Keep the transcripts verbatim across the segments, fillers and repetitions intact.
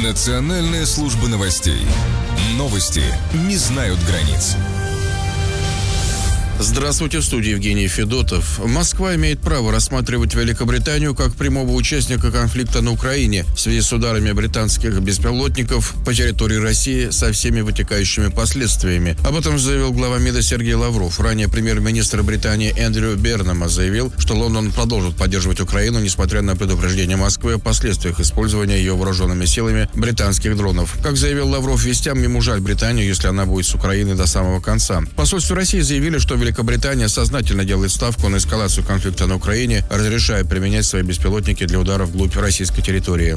Национальная служба новостей. Новости не знают границ. Здравствуйте, в студии Евгений Федотов. Москва имеет право рассматривать Великобританию как прямого участника конфликта на Украине в связи с ударами британских беспилотников по территории России со всеми вытекающими последствиями. Об этом заявил глава МИДа Сергей Лавров. Ранее премьер-министр Британии Эндрю Бернема заявил, что Лондон продолжит поддерживать Украину, несмотря на предупреждение Москвы о последствиях использования ее вооруженными силами британских дронов. Как заявил Лавров, вестям ему жаль Британию, если она будет с Украиной до самого конца. В посольстве России заявили, что Великобритания сознательно делает ставку на эскалацию конфликта на Украине, разрешая применять свои беспилотники для ударов вглубь российской территории.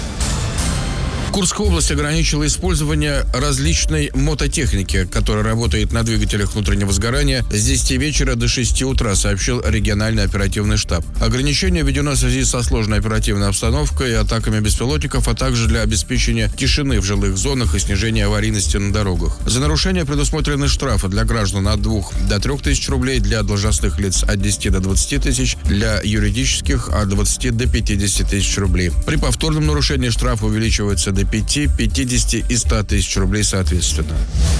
Курская область ограничила использование различной мототехники, которая работает на двигателях внутреннего сгорания с десяти вечера до шести утра, сообщил региональный оперативный штаб. Ограничение введено в связи со сложной оперативной обстановкой и атаками беспилотников, а также для обеспечения тишины в жилых зонах и снижения аварийности на дорогах. За нарушение предусмотрены штрафы для граждан от двух до трех тысяч рублей, для должностных лиц от десяти до двадцати тысяч, для юридических от двадцати до пятидесяти тысяч рублей. При повторном нарушении штраф увеличивается до пяти, пятидесяти и ста тысяч рублей соответственно.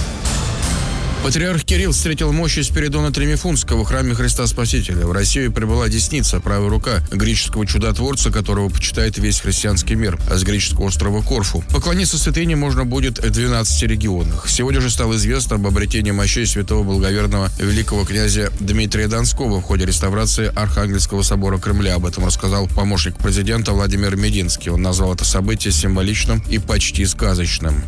Патриарх Кирилл встретил мощи Спиридона Тремифунского в храме Христа Спасителя. В Россию прибыла десница, правая рука греческого чудотворца, которого почитает весь христианский мир, а с греческого острова Корфу. Поклониться святыне можно будет в двенадцати регионах. Сегодня же стало известно об обретении мощей святого благоверного великого князя Дмитрия Донского в ходе реставрации Архангельского собора Кремля. Об этом рассказал помощник президента Владимир Мединский. Он назвал это событие символичным и почти сказочным.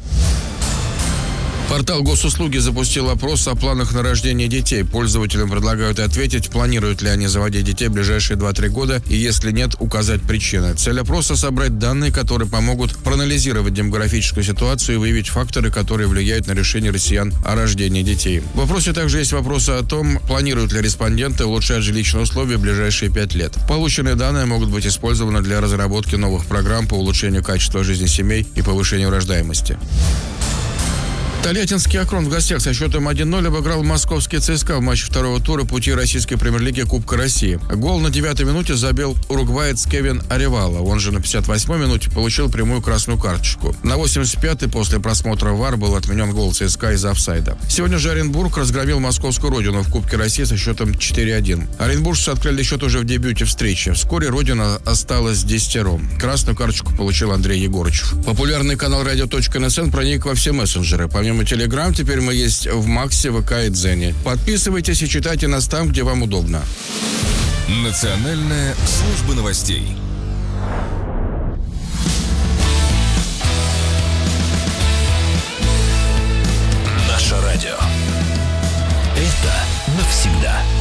Портал Госуслуги запустил опрос о планах на рождение детей. Пользователям предлагают ответить, планируют ли они заводить детей в ближайшие два-три года, и если нет, указать причины. Цель опроса – собрать данные, которые помогут проанализировать демографическую ситуацию и выявить факторы, которые влияют на решение россиян о рождении детей. В вопросе также есть вопросы о том, планируют ли респонденты улучшать жилищные условия в ближайшие пять лет. Полученные данные могут быть использованы для разработки новых программ по улучшению качества жизни семей и повышению рождаемости. Тольяттинский «Акрон» в гостях со счетом один ноль обыграл московский ЦСКА в матче второго тура пути российской премьер-лиги Кубка России. Гол на девятой минуте забил уругваец Кевин Аревало. Он же на пятьдесят восьмой минуте получил прямую красную карточку. На восемьдесят пятой после просмотра ВАР был отменен гол ЦСКА из-за офсайда. Сегодня же Оренбург разгромил московскую «Родину» в Кубке России со счетом четыре один. Оренбуржцы открыли счет уже в дебюте встречи. Вскоре «Родина» осталась десятером. Красную карточку получил Андрей Егорычев. Популярный канал радио точка эн эс эн проник во все мессенджеры. Помимо Телеграм, теперь мы есть в Максе, ВК и Дзене. Подписывайтесь и читайте нас там, где вам удобно. Национальная служба новостей.